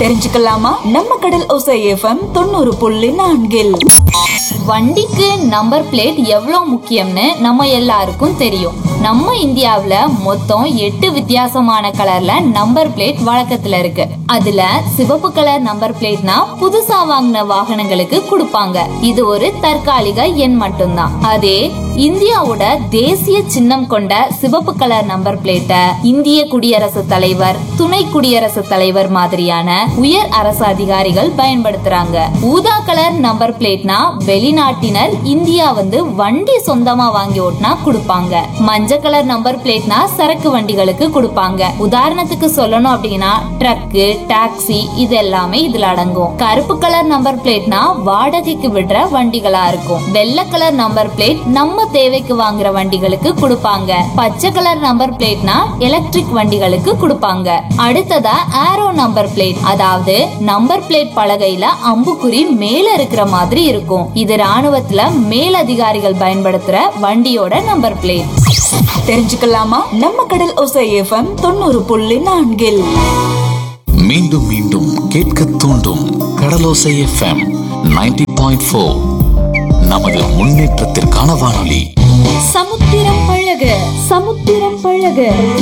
தெரிஞ்சுக்கலாமா? நம்ம கடல் ஓசை எஃப்எம் 90.4. வண்டிக்கு நம்பர் பிளேட் எவ்வளவு முக்கியம்னு நம்ம எல்லாருக்கும் தெரியும். நம்ம இந்தியாவுல மொத்தம் 8 வித்தியாசமான கலர்ல நம்பர் பிளேட் வழக்கத்துல இருக்கு. அதுல சிவப்பு கலர் நம்பர் பிளேட்னா புதுசா வாங்கின வாகனங்களுக்கு கொடுப்பாங்க. இது ஒரு தற்காலிக எண் மட்டும்தான். அதே இந்தியாவோட தேசிய சின்னம் கொண்ட சிவப்பு கலர் நம்பர் பிளேட்டை இந்திய குடியரசுத் தலைவர், துணை குடியரசுத் தலைவர் மாதிரியான உயர் அரசு அதிகாரிகள் பயன்படுத்துறாங்க. ஊதா கலர் நம்பர் பிளேட்னா வெளிநாட்டினர் இந்தியா வந்து வண்டி சொந்தமா வாங்கி ஓட்டினா கொடுப்பாங்க. மஞ்சள் கலர் நம்பர் பிளேட்னா சரக்கு வண்டிகளுக்கு கொடுப்பாங்க. உதாரணத்துக்கு சொல்லணும் அப்படின்னா ட்ரக்கு, டாக்ஸி இது எல்லாமே இதுல அடங்கும். கருப்பு கலர் நம்பர் பிளேட்னா வாடகைக்கு விடுற வண்டிகளா இருக்கும். வெள்ளை கலர் நம்பர் பிளேட் நம்ம தேவைக்கு வாங்குற வண்டிகளுக்கு கொடுப்பாங்க. பச்சை கலர் நம்பர் பிளேட்னா எலக்ட்ரிக் வண்டிகளுக்கு கொடுப்பாங்க. அடுத்ததா ஏரோ நம்பர் பிளேட், அதாவது நம்பர் பிளேட் பலகையில அம்புக்குறி மேல இருக்கிற மாதிரி இருக்கும். இது ராணுவத்துல மேலதிகாரிகள் பயன்படுத்துற வண்டியோட நம்பர் பிளேட். தெரிஞ்சுக்கலாமா? நம்ம கடல் ஓசை எஃப்எம் 90.4. மீண்டும் மீண்டும் கேட்க தூண்டும் கடலோசை எஃப்எம் 90.4. நமது முன்னேற்றத்திற்கான வானொலி. சமுத்திரம் பழக சமுத்திரம் பழக,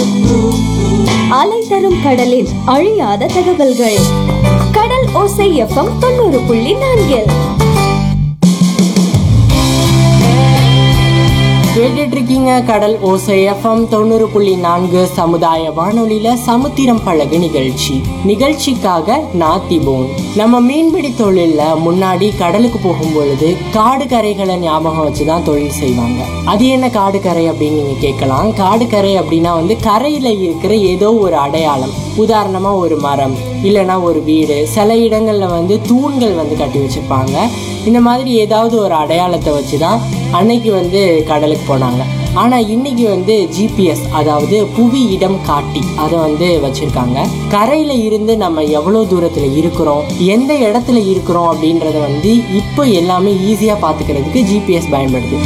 அலை தரும் கடலில் அழியாத தகவல்கள். கடல் ஓசை எஃப்எம் 90.4. கேட்டுட்டு இருக்கீங்க கடல் ஓசை எஃப்எம் 90.4 சமுதாய வானொலியில சமுத்திரம் பழகு நிகழ்ச்சிக்காக நான் திபோன். நம்ம மீன்பிடி தொழில்ல முன்னாடி கடலுக்கு போகும் பொழுது காடு கரைகளை ஞாபகம் வச்சுதான் தொழில் செய்வாங்க. அது என்ன காடு கரை அப்படின்னு நீங்க கேட்கலாம். காடு கரை அப்படின்னா வந்து கரையில இருக்கிற ஏதோ ஒரு அடையாளம். உதாரணமா ஒரு மரம், இல்லைன்னா ஒரு வீடு, சில இடங்கள்ல வந்து தூண்கள் வந்து கட்டி வச்சிருப்பாங்க. இந்த மாதிரி ஏதாவது ஒரு அடையாளத்தை வச்சுதான் அன்னைக்கு வந்து கடலுக்கு போனாங்க. ஆனால் இன்னைக்கு வந்து ஜிபிஎஸ், அதாவது புவி இடம் காட்டி, அதை வந்து வச்சுருக்காங்க. கரையில் இருந்து நம்ம எவ்வளோ தூரத்தில் இருக்கிறோம், எந்த இடத்துல இருக்கிறோம் அப்படின்றத வந்து இப்போ எல்லாமே ஈஸியாக பார்த்துக்கிறதுக்கு ஜிபிஎஸ் பயன்படுது.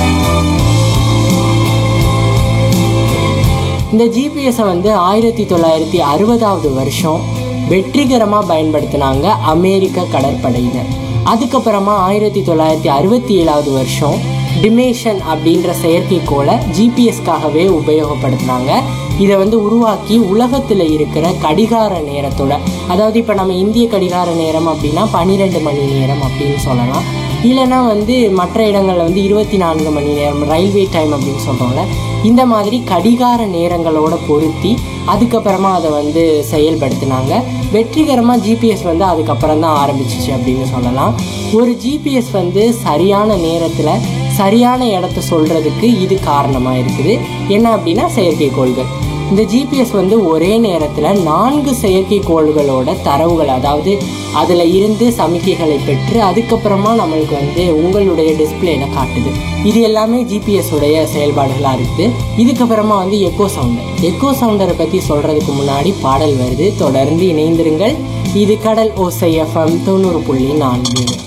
இந்த ஜிபிஎஸை வந்து 1960வது வருஷம் வெற்றிகரமாக பயன்படுத்தினாங்க அமெரிக்க கடற்படையினர். அதுக்கப்புறமா 1967வது வருஷம் டிமேஷன் அப்படின்ற செயற்கைக்கோளை ஜிபிஎஸ்காகவே உபயோகப்படுத்தினாங்க. இதை வந்து உருவாக்கி உலகத்தில் இருக்கிற கடிகார நேரத்தோட, அதாவது இப்போ நம்ம இந்திய கடிகார நேரம் அப்படின்னா 12 மணி நேரம் அப்படின்னு சொல்லலாம். இல்லைன்னா வந்து மற்ற இடங்களில் வந்து 24 மணி நேரம், ரயில்வே டைம் அப்படின்னு சொல்கிறோம்ல, இந்த மாதிரி கடிகார நேரங்களோட பொருத்தி அதுக்கப்புறமா அதை வந்து செயல்படுத்தினாங்க. வெற்றிகரமாக ஜிபிஎஸ் வந்து அதுக்கப்புறம் தான் ஆரம்பிச்சிச்சு அப்படின்னு சொல்லலாம். ஒரு ஜிபிஎஸ் வந்து சரியான நேரத்தில் சரியான இடத்த சொல்கிறதுக்கு இது காரணமாக இருக்குது. என்ன அப்படின்னா செயற்கைக்கோள்கள். இந்த ஜிபிஎஸ் வந்து ஒரே நேரத்தில் 4 செயற்கைக்கோள்களோட தரவுகள், அதாவது அதில் இருந்து சமிக்கைகளை பெற்று அதுக்கப்புறமா நம்மளுக்கு வந்து உங்களுடைய டிஸ்பிளேல காட்டுது. இது எல்லாமே ஜிபிஎஸ் உடைய செயல்பாடுகளாக இருக்குது. இதுக்கப்புறமா வந்து எக்கோ சவுண்டரை பற்றி சொல்கிறதுக்கு முன்னாடி பாடல் வருது. தொடர்ந்து இணைந்திருங்கள். இது கடல் ஓசை எஃப்எம் 90.4.